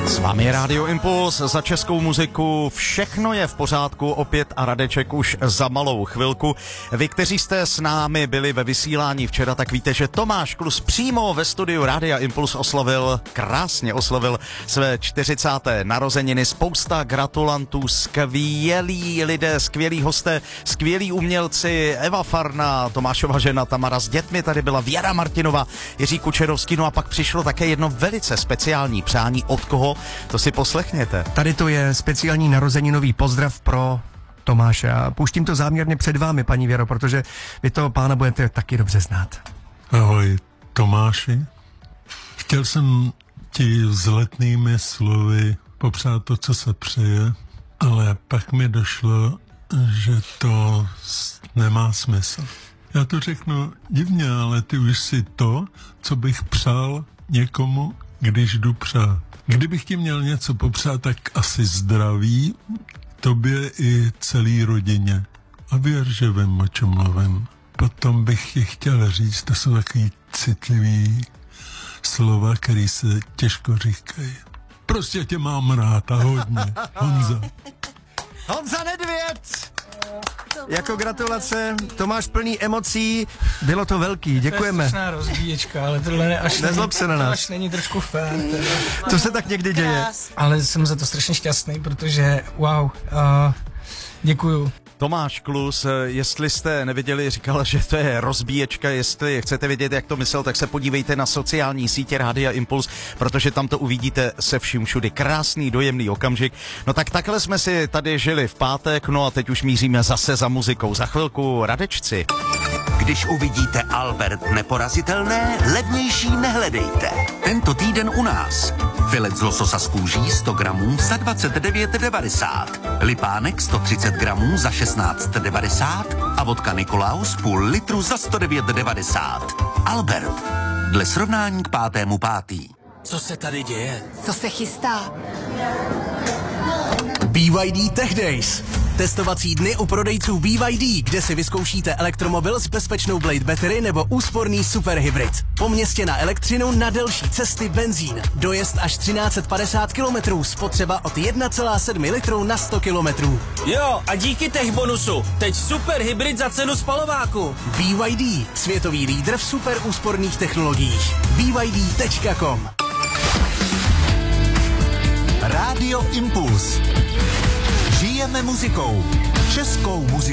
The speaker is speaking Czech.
S vámi je Rádio Impuls, za českou muziku všechno je v pořádku, opět a Radeček už za malou chvilku. Vy, kteří jste s námi byli ve vysílání včera, tak víte, že Tomáš Klus přímo ve studiu Rádia Impuls krásně oslavil své 40. narozeniny. Spousta gratulantů, skvělí lidé, skvělí hosté, skvělí umělci, Eva Farna, Tomášova žena Tamara s dětmi, tady byla Věra Martinová, Jiří Kučerovský, no a pak přišlo také jedno velice speciální přání. Od koho? To si poslechněte. Tady to je speciální narozeninový pozdrav pro Tomáše a pouštím to záměrně před vámi, paní Věro, protože vy toho pána budete taky dobře znát. Ahoj, Tomáši. Chtěl jsem ti vzletnými slovy popřát to, co se přeje, ale pak mi došlo, že to nemá smysl. Já to řeknu divně, ale ty už si to, co bych přál někomu, když jdu přát. Kdybych ti měl něco popřát, tak asi zdraví, tobě i celý rodině. A věř, že vím, o čem mluvím. Potom bych ti chtěl říct, to jsou takový citlivý slova, který se těžko říkají. Prostě tě mám rád a hodně. Honza. Honza Nedvěd! Jako gratulace, Tomáš plný emocí, bylo to velký, děkujeme. To je strašná rozbíječka, ale tohle Nezlob se na nás. Až není trošku fér. To se tak někdy děje. Ale jsem za to strašně šťastný, protože wow, děkuju. Tomáš Klus, jestli jste neviděli, říkal, že to je rozbíječka, jestli chcete vědět, jak to myslel, tak se podívejte na sociální sítě Rádia Impuls, protože tam to uvidíte se vším všudy. Krásný, dojemný okamžik. No tak takhle jsme si tady žili v pátek, no a teď už míříme zase za muzikou. Za chvilku Radečci. Když uvidíte Albert neporazitelné, levnější nehledejte. Tento týden u nás. Filet z lososa z kůží 100 gramů za 29,90. Lipánek 130 gramů za 16,90 a vodka Nikolaus půl litru za 109,90. Albert. Dle srovnání k 5. Co se tady děje? Co se chystá? BYD Tech Days. Testovací dny u prodejců BYD, kde si vyzkoušíte elektromobil s bezpečnou Blade Battery nebo úsporný superhybrid. Po městě na elektřinu, na delší cesty benzín. Dojezd až 1350 km, spotřeba od 1,7 litru na 100 km. Jo, a díky tech bonusu, teď superhybrid za cenu spalováku. BYD, světový lídr v super úsporných technologiích. BYD.com. Rádio Impuls. Žijeme muzikou. Českou muzikou.